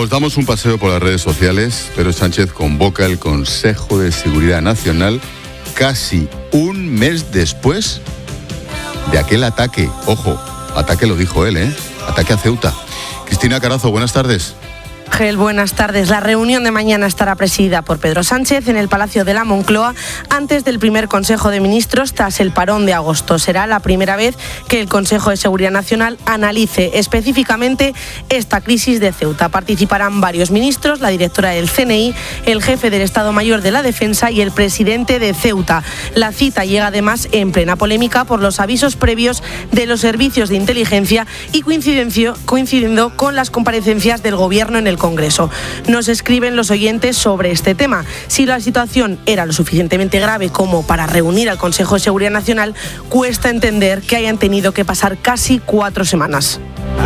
Nos damos un paseo por las redes sociales. Pedro Sánchez convoca el Consejo de Seguridad Nacional casi un mes después de aquel ataque. Ojo, ataque lo dijo él, ataque a Ceuta. Cristina Carazo, buenas tardes. Ángel, buenas tardes. La reunión de mañana estará presidida por Pedro Sánchez en el Palacio de la Moncloa antes del primer Consejo de Ministros tras el parón de agosto. Será la primera vez que el Consejo de Seguridad Nacional analice específicamente esta crisis de Ceuta. Participarán varios ministros, la directora del CNI, el jefe del Estado Mayor de la Defensa y el presidente de Ceuta. La cita llega además en plena polémica por los avisos previos de los servicios de inteligencia y coincidiendo con las comparecencias del Gobierno en el Congreso. Nos escriben los oyentes sobre este tema. Si la situación era lo suficientemente grave como para reunir al Consejo de Seguridad Nacional, cuesta entender que hayan tenido que pasar casi 4 semanas.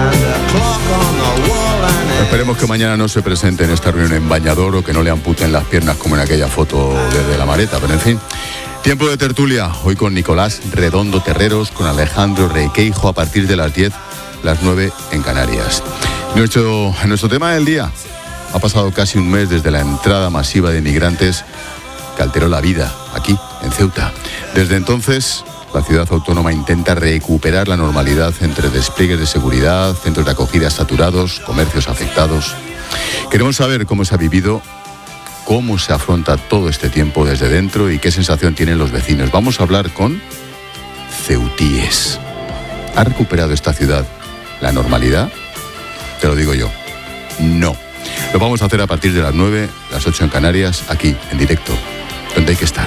Esperemos que mañana no se presente en esta reunión en bañador o que no le amputen las piernas como en aquella foto desde la maleta, pero en fin. Tiempo de tertulia, hoy con Nicolás Redondo Terreros, con Alejandro Requeijo a partir de las 10, las 9 en Canarias. Nuestro tema del día: ha pasado casi un mes desde la entrada masiva de inmigrantes que alteró la vida aquí, en Ceuta. Desde entonces, la ciudad autónoma intenta recuperar la normalidad entre despliegues de seguridad, centros de acogida saturados, comercios afectados. Queremos saber cómo se ha vivido, cómo se afronta todo este tiempo desde dentro y qué sensación tienen los vecinos. Vamos a hablar con ceutíes. ¿Ha recuperado esta ciudad la normalidad? Te lo digo yo, no. Lo vamos a hacer a partir de las 9, las 8 en Canarias, aquí, en directo, donde hay que estar.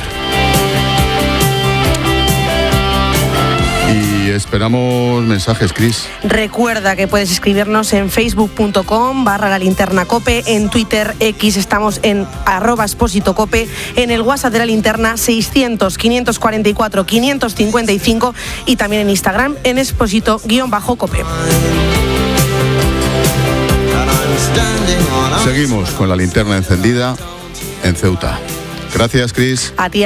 Y esperamos mensajes, Cris. Recuerda que puedes escribirnos en facebook.com/lalinternacope, en Twitter X estamos en @expositocope, en el WhatsApp de la linterna 600-544-555 y también en Instagram en exposito_cope. Seguimos con la linterna encendida en Ceuta. Gracias, Cris. A ti.